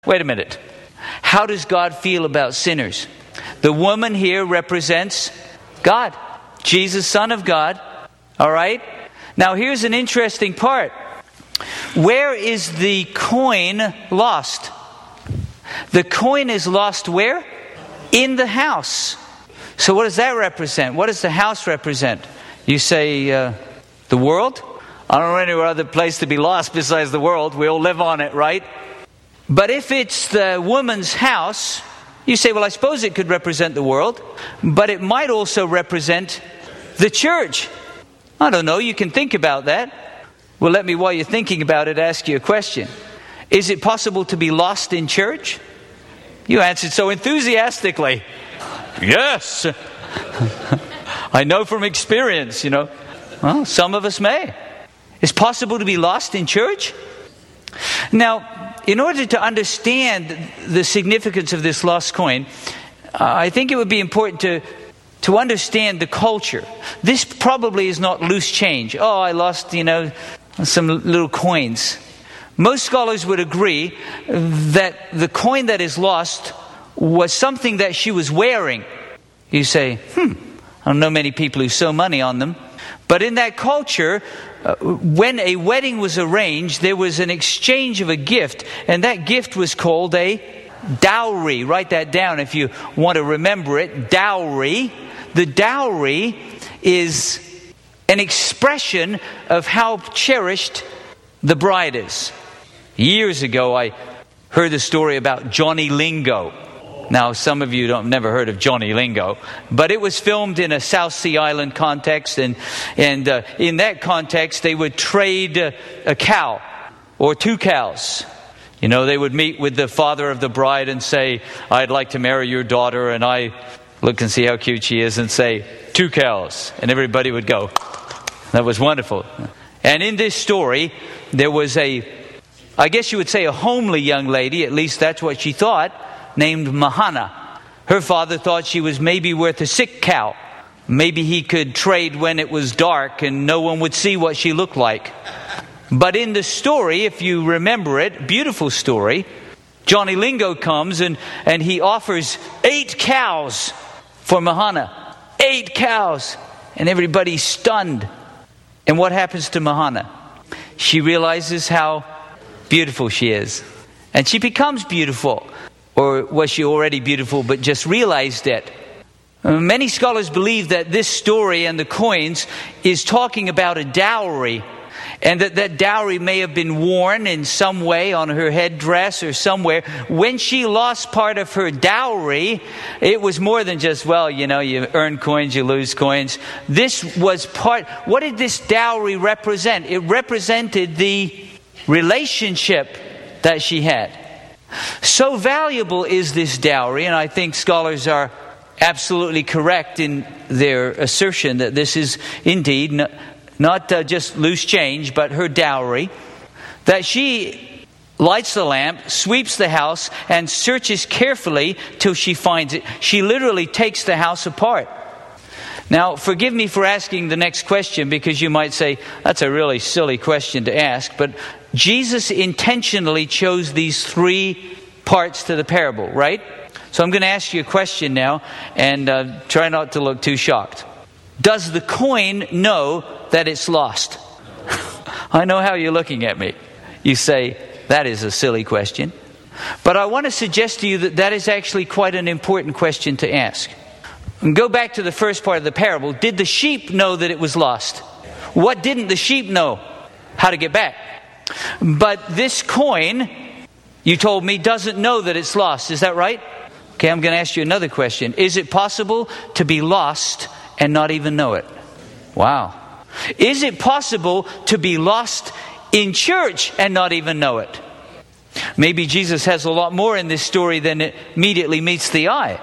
Wait a minute. How does God feel about sinners? The woman here represents God, Jesus, Son of God. All right? Now here's an interesting part. Where is the coin lost? The coin is lost where? In the house. So what does that represent? What does the house represent? You say the world? I don't know any other place to be lost besides the world. We all live on it, right? But if it's the woman's house, you say, well, I suppose it could represent the world, but it might also represent the church. I don't know, you can think about that. Well, let me, while you're thinking about it, ask you a question. Is it possible to be lost in church? You answered so enthusiastically. Yes. I know from experience, Well, some of us may. It's possible to be lost in church? Now, in order to understand the significance of this lost coin, I think it would be important to understand the culture. This probably is not loose change. Oh, I lost, some little coins. Most scholars would agree that the coin that is lost was something that she was wearing. You say, I don't know many people who sew money on them. But in that culture, when a wedding was arranged, there was an exchange of a gift, and that gift was called a dowry. Write that down if you want to remember it. Dowry. The dowry is an expression of how cherished the bride is. Years ago, I heard the story about Johnny Lingo. Now, some of you never heard of Johnny Lingo, but it was filmed in a South Sea Island context, and in that context, they would trade a cow or two cows. They would meet with the father of the bride and say, I'd like to marry your daughter, and I look and see how cute she is and say, 2 cows. And everybody would go, that was wonderful. And in this story, there was I guess you would say a homely young lady, at least that's what she thought, named Mahana. Her father thought she was maybe worth a sick cow. Maybe he could trade when it was dark and no one would see what she looked like. But in the story, if you remember it, beautiful story, Johnny Lingo comes and he offers 8 cows for Mahana. 8 cows. And everybody's stunned. And what happens to Mahana? She realizes how beautiful she is. And she becomes beautiful. Or was she already beautiful but just realized it? Many scholars believe that this story and the coins is talking about a dowry. And that dowry may have been worn in some way on her headdress or somewhere. When she lost part of her dowry, it was more than just, you earn coins, you lose coins. This was part. What did this dowry represent? It represented the relationship that she had. So valuable is this dowry, and I think scholars are absolutely correct in their assertion that this is indeed not just loose change, but her dowry, that she lights the lamp, sweeps the house, and searches carefully till she finds it. She literally takes the house apart. Now, forgive me for asking the next question, because you might say, that's a really silly question to ask, but Jesus intentionally chose these 3 parts to the parable, right? So I'm going to ask you a question now, and try not to look too shocked. Does the coin know that it's lost? I know how you're looking at me. You say, that is a silly question. But I want to suggest to you that is actually quite an important question to ask. And go back to the first part of the parable. Did the sheep know that it was lost? What didn't the sheep know? How to get back. But this coin, you told me, doesn't know that it's lost. Is that right? Okay, I'm going to ask you another question. Is it possible to be lost and not even know it? Wow. Is it possible to be lost in church and not even know it? Maybe Jesus has a lot more in this story than it immediately meets the eye.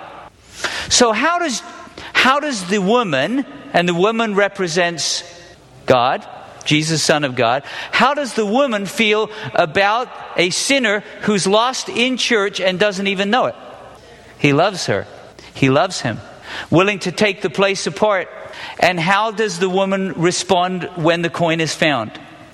So how does the woman, and the woman represents God, Jesus, Son of God, how does the woman feel about a sinner who's lost in church and doesn't even know it? He loves her. He loves him. Willing to take the place apart. And how does the woman respond when the coin is found?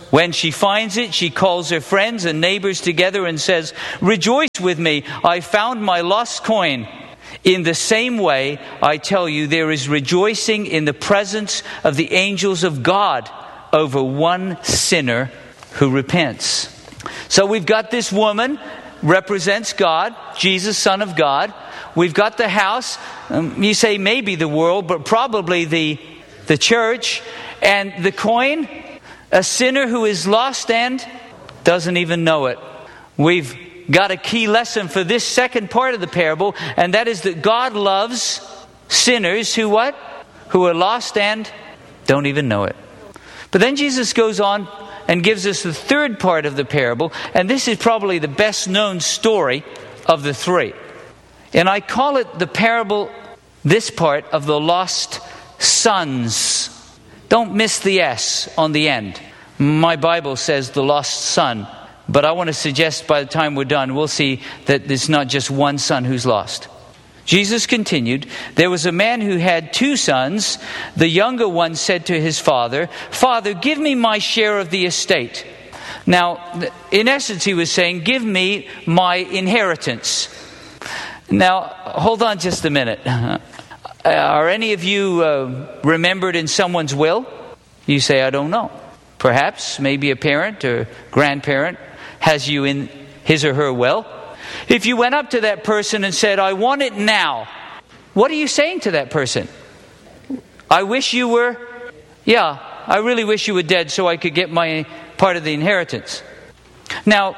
When she finds it, she calls her friends and neighbors together and says, "Rejoice with me, I found my lost coin." In the same way, I tell you, there is rejoicing in the presence of the angels of God over one sinner who repents. So we've got this woman, represents God, Jesus, Son of God. We've got the house, you say maybe the world, but probably the church. And the coin, a sinner who is lost and doesn't even know it. We've got a key lesson for this second part of the parable, and that is that God loves sinners who what? Who are lost and don't even know it. But then Jesus goes on and gives us the third part of the parable, and this is probably the best known story of the three. And I call it the parable, this part, of the lost sons. Don't miss the S on the end. My Bible says the lost son. But I want to suggest by the time we're done, we'll see that there's not just one son who's lost. Jesus continued, "There was a man who had 2 sons. The younger one said to his father, 'Father, give me my share of the estate.'" Now, in essence, he was saying, "Give me my inheritance." Now, hold on just a minute. Are any of you remembered in someone's will? You say, "I don't know." Perhaps, maybe a parent or grandparent has you in his or her will. If you went up to that person and said, "I want it now," what are you saying to that person? "I wish you were, I really wish you were dead so I could get my part of the inheritance." Now,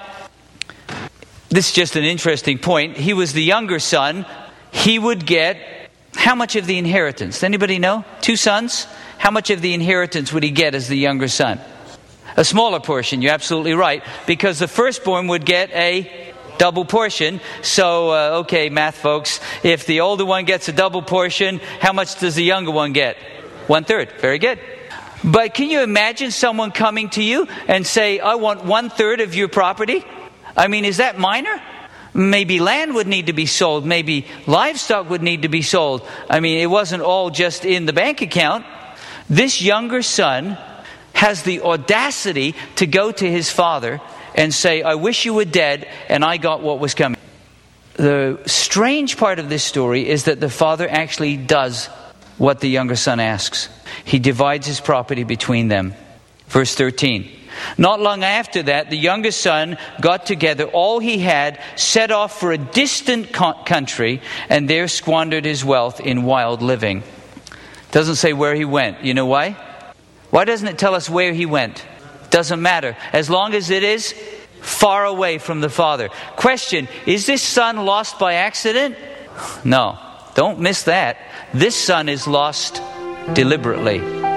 this is just an interesting point. He was the younger son. He would get how much of the inheritance? Anybody know? 2 sons? How much of the inheritance would he get as the younger son? A smaller portion, you're absolutely right, because the firstborn would get a double portion. So, okay, math folks, if the older one gets a double portion, how much does the younger one get? 1/3. Very good. But can you imagine someone coming to you and say, "I want 1/3 of your property"? I mean, is that minor? Maybe land would need to be sold. Maybe livestock would need to be sold. I mean, it wasn't all just in the bank account. This younger son has the audacity to go to his father and say, "I wish you were dead and I got what was coming." The strange part of this story is that the father actually does what the younger son asks. He divides his property between them. Verse 13. "Not long after that, the younger son got together all he had, set off for a distant country, and there squandered his wealth in wild living." Doesn't say where he went. You know why? Why doesn't it tell us where he went? Doesn't matter. As long as it is far away from the father. Question, is this son lost by accident? No. Don't miss that. This son is lost deliberately.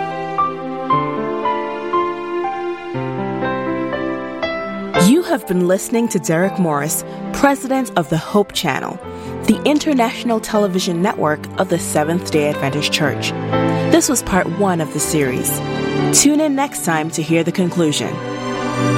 You have been listening to Derek Morris, President of the Hope Channel, the international television network of the Seventh-day Adventist Church. This was part 1 of the series. Tune in next time to hear the conclusion.